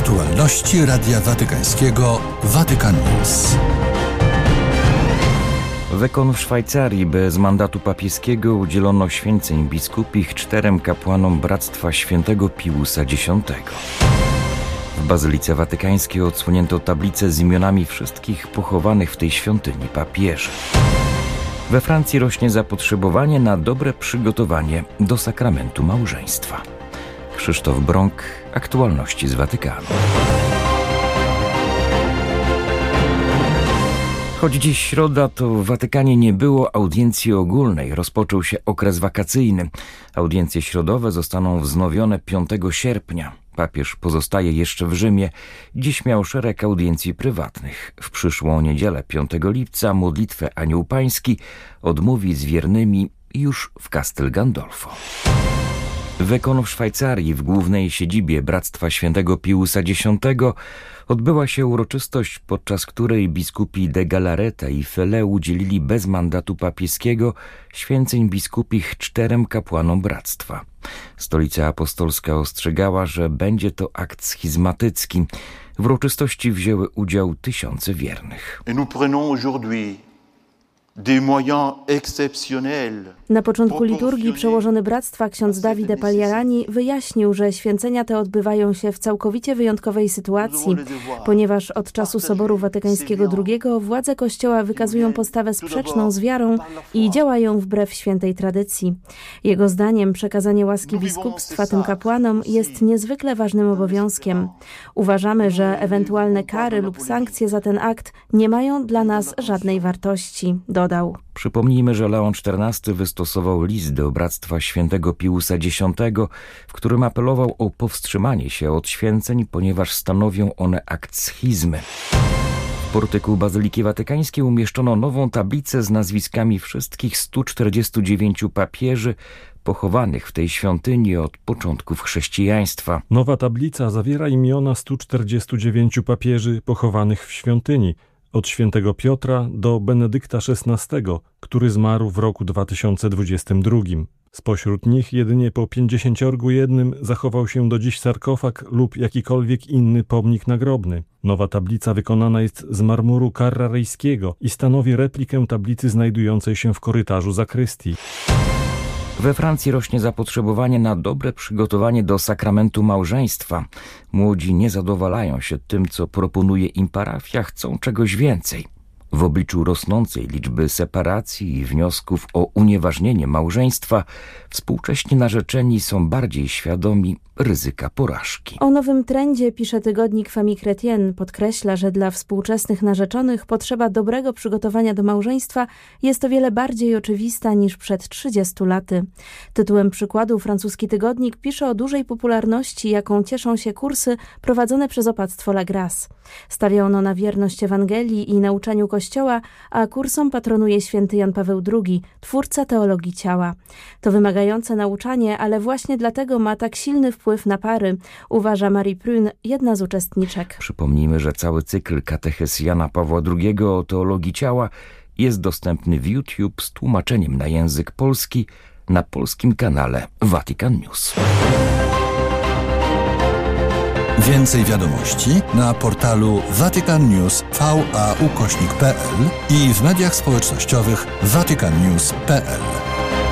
Aktualności Radia Watykańskiego Vatican News. Wekon w Szwajcarii bez mandatu papieskiego udzielono święceń biskupich 4 kapłanom Bractwa Świętego Piusa X. W Bazylice Watykańskiej odsłonięto tablicę z imionami wszystkich pochowanych w tej świątyni papieży. We Francji rośnie zapotrzebowanie na dobre przygotowanie do sakramentu małżeństwa. Krzysztof Brąk, aktualności z Watykanu. Choć dziś środa, to w Watykanie nie było audiencji ogólnej. Rozpoczął się okres wakacyjny. Audiencje środowe zostaną wznowione 5 sierpnia. Papież pozostaje jeszcze w Rzymie. Dziś miał szereg audiencji prywatnych. W przyszłą niedzielę 5 lipca modlitwę Anioł Pański odmówi z wiernymi już w Castel Gandolfo. Wekon w Szwajcarii, w głównej siedzibie Bractwa Świętego Piusa X, odbyła się uroczystość, podczas której biskupi de Galareta i Fele udzielili bez mandatu papieskiego święceń biskupich 4 kapłanom bractwa. Stolica Apostolska ostrzegała, że będzie to akt schizmatycki. W uroczystości wzięły udział tysiące wiernych. Na początku liturgii przełożony bractwa ksiądz Davide Pagliarani wyjaśnił, że święcenia te odbywają się w całkowicie wyjątkowej sytuacji, ponieważ od czasu Soboru Watykańskiego II władze Kościoła wykazują postawę sprzeczną z wiarą i działają wbrew świętej tradycji. Jego zdaniem przekazanie łaski biskupstwa tym kapłanom jest niezwykle ważnym obowiązkiem. Uważamy, że ewentualne kary lub sankcje za ten akt nie mają dla nas żadnej wartości, dodał. Przypomnijmy, że Leon XIV wystosował list do Bractwa Świętego Piusa X, w którym apelował o powstrzymanie się od święceń, ponieważ stanowią one akt schizmy. W portyku Bazyliki Watykańskiej umieszczono nową tablicę z nazwiskami wszystkich 149 papieży pochowanych w tej świątyni od początków chrześcijaństwa. Nowa tablica zawiera imiona 149 papieży pochowanych w świątyni, od świętego Piotra do Benedykta XVI, który zmarł w roku 2022. Spośród nich jedynie po 51 zachował się do dziś sarkofag lub jakikolwiek inny pomnik nagrobny. Nowa tablica wykonana jest z marmuru carrarejskiego i stanowi replikę tablicy znajdującej się w korytarzu zakrystii. We Francji rośnie zapotrzebowanie na dobre przygotowanie do sakramentu małżeństwa. Młodzi nie zadowalają się tym, co proponuje im parafia, chcą czegoś więcej. W obliczu rosnącej liczby separacji i wniosków o unieważnienie małżeństwa, współcześni narzeczeni są bardziej świadomi ryzyka porażki. O nowym trendzie pisze tygodnik Famille Chrétienne. Podkreśla, że dla współczesnych narzeczonych potrzeba dobrego przygotowania do małżeństwa jest o wiele bardziej oczywista niż przed 30 laty. Tytułem przykładu francuski tygodnik pisze o dużej popularności, jaką cieszą się kursy prowadzone przez opactwo La Grace. Stawia ono na wierność Ewangelii i nauczaniu Kościoła, a kursom patronuje święty Jan Paweł II, twórca teologii ciała. To wymagające nauczanie, ale właśnie dlatego ma tak silny wpływ na pary, uważa Marie Prune, jedna z uczestniczek. Przypomnijmy, że cały cykl katechez Jana Pawła II o teologii ciała jest dostępny w YouTube z tłumaczeniem na język polski na polskim kanale Vatican News. Więcej wiadomości na portalu vaticannews.va/pl i w mediach społecznościowych vaticannews.pl.